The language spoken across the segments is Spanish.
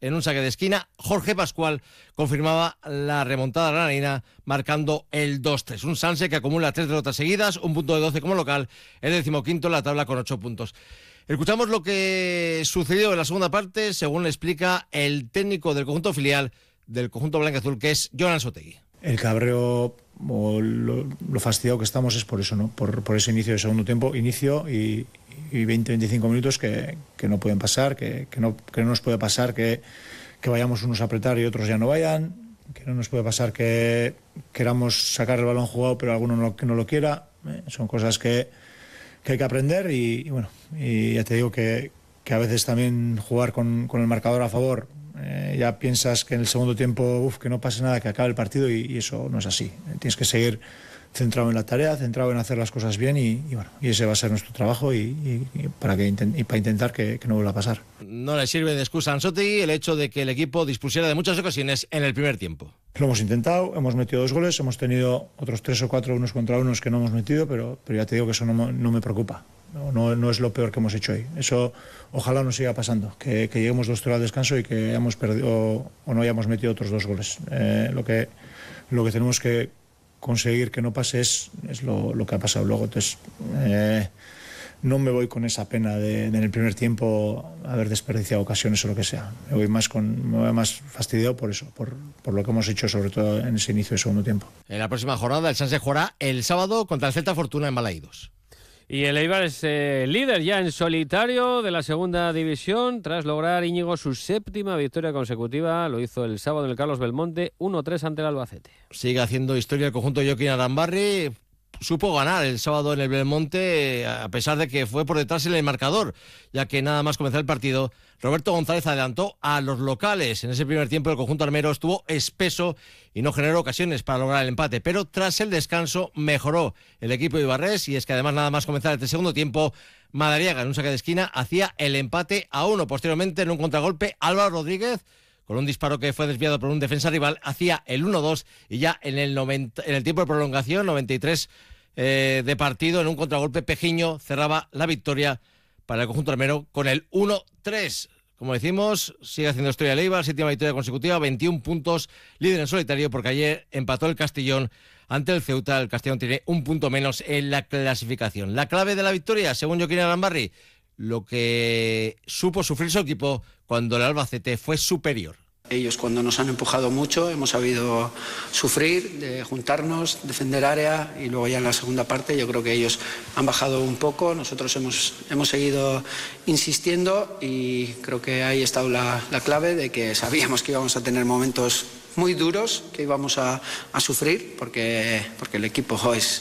en un saque de esquina. Jorge Pascual confirmaba la remontada granadina, marcando el 2-3. Un Sanse que acumula 3 derrotas seguidas, un punto de 12 como local, el 15º en la tabla con 8 puntos. Escuchamos lo que sucedió en la segunda parte, según le explica el técnico del conjunto filial del conjunto blanquiazul, que es Jonan Sotegui. El cabreo o lo fastidiado que estamos es por eso, ¿no? Por ese inicio de segundo tiempo, inicio y 20-25 minutos que no pueden pasar, que no nos puede pasar que vayamos unos a apretar y otros ya no vayan, que no nos puede pasar que queramos sacar el balón jugado pero alguno no lo quiera. Son cosas que hay que aprender y bueno, y ya te digo que a veces también jugar con el marcador a favor, ya piensas que en el segundo tiempo que no pase nada, que acabe el partido y eso no es así. Tienes que seguir centrado en la tarea, centrado en hacer las cosas bien y bueno, y ese va a ser nuestro trabajo y para intentar que no vuelva a pasar. No le sirve de excusa a Ansotegui el hecho de que el equipo dispusiera de muchas ocasiones en el primer tiempo. Lo hemos intentado, hemos metido 2 goles, hemos tenido otros 3 o 4 unos contra unos que no hemos metido, pero ya te digo que eso no me preocupa. No es lo peor que hemos hecho hoy. Eso ojalá no siga pasando, que lleguemos 2-0 al descanso y que hayamos perdido o no hayamos metido otros 2 goles. Lo que tenemos que conseguir que no pase es lo que ha pasado luego. Entonces no me voy con esa pena de en el primer tiempo haber desperdiciado ocasiones o lo que sea. Me voy más fastidiado por eso, por lo que hemos hecho, sobre todo en ese inicio de segundo tiempo. En la próxima jornada el Sanse jugará el sábado contra el Celta Fortuna en Balaídos. Y el Eibar es líder ya en solitario de la segunda división tras lograr, Íñigo, su 7ª victoria consecutiva. Lo hizo el sábado en el Carlos Belmonte, 1-3 ante el Albacete. Sigue haciendo historia el conjunto de Joaquín Arambarri. Supo ganar el sábado en el Belmonte, a pesar de que fue por detrás en el marcador, ya que nada más comenzar el partido, Roberto González adelantó a los locales. En ese primer tiempo el conjunto armero estuvo espeso y no generó ocasiones para lograr el empate, pero tras el descanso mejoró el equipo de Ibarres, y es que además nada más comenzar este segundo tiempo, Madariaga en un saque de esquina hacía el empate a 1. Posteriormente en un contragolpe, Álvaro Rodríguez, con un disparo que fue desviado por un defensa rival, hacía el 1-2 y ya en el tiempo de prolongación, 93 de partido, en un contragolpe, Pejiño cerraba la victoria para el conjunto armero con el 1-3. Como decimos, sigue haciendo historia el Eibar, 7ª victoria consecutiva, 21 puntos, líder en solitario, porque ayer empató el Castellón ante el Ceuta. El Castellón tiene un punto menos en la clasificación. La clave de la victoria, según Joaquín Arambarri, lo que supo sufrir su equipo cuando el Albacete fue superior. Ellos, cuando nos han empujado mucho, hemos sabido sufrir, de juntarnos, defender área, y luego ya en la segunda parte yo creo que ellos han bajado un poco. Nosotros hemos seguido insistiendo y creo que ahí está la clave de que sabíamos que íbamos a tener momentos muy duros, que íbamos a sufrir porque el equipo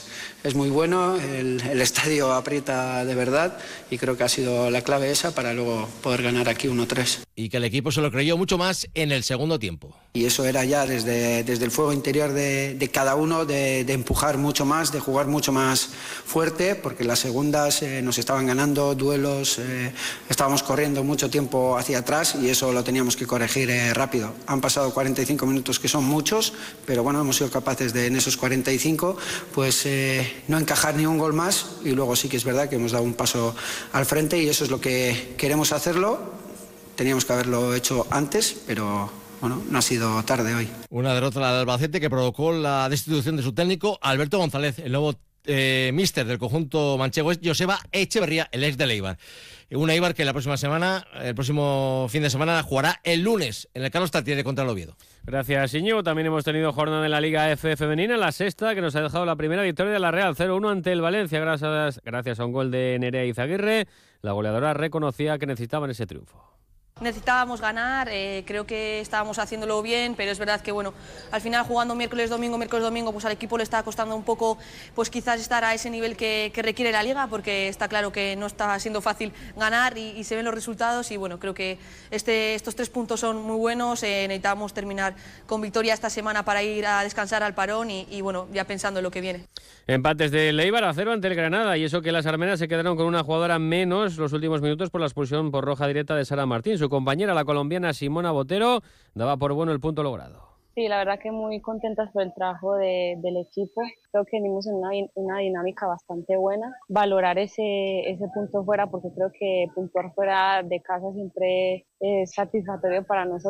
es muy bueno, el estadio aprieta de verdad, y creo que ha sido la clave esa para luego poder ganar aquí 1-3. Y que el equipo se lo creyó mucho más en el segundo tiempo. Y eso era ya desde el fuego interior de cada uno, de empujar mucho más, de jugar mucho más fuerte, porque las segundas nos estaban ganando duelos, estábamos corriendo mucho tiempo hacia atrás y eso lo teníamos que corregir rápido. Han pasado 45 minutos, que son muchos, pero bueno, hemos sido capaces de en esos 45 pues no encajar ni un gol más, y luego sí que es verdad que hemos dado un paso al frente y eso es lo que queremos hacerlo. Teníamos que haberlo hecho antes, pero bueno, no ha sido tarde hoy. Una derrota del Albacete que provocó la destitución de su técnico, Alberto González. El nuevo míster del conjunto manchego es Joseba Echeverría, el ex del Eibar. Un Eibar que el próximo fin de semana, jugará el lunes en el Carlos Tartiere contra el Oviedo. Gracias, Íñigo. También hemos tenido jornada en la Liga F femenina, la 6ª, que nos ha dejado la primera victoria de la Real, 0-1 ante el Valencia, gracias a un gol de Nerea Izaguirre. La goleadora reconocía que necesitaban ese triunfo. Necesitábamos ganar, creo que estábamos haciéndolo bien, pero es verdad que bueno, al final jugando miércoles domingo, pues al equipo le está costando un poco, pues quizás estar a ese nivel que requiere la liga, porque está claro que no está siendo fácil ganar y se ven los resultados, y bueno, creo que estos 3 puntos son muy buenos. Necesitamos terminar con victoria esta semana para ir a descansar al parón y bueno, ya pensando en lo que viene. Empates del Eibar a 0 ante el Granada, y eso que las armenas se quedaron con una jugadora menos los últimos minutos por la expulsión por roja directa de Sara Martín. Su compañera, la colombiana Simona Botero, daba por bueno el punto logrado. Sí, la verdad que muy contentas por el trabajo del equipo. Creo que venimos en una dinámica bastante buena. Valorar ese punto fuera, porque creo que puntuar fuera de casa siempre es satisfactorio para nosotros.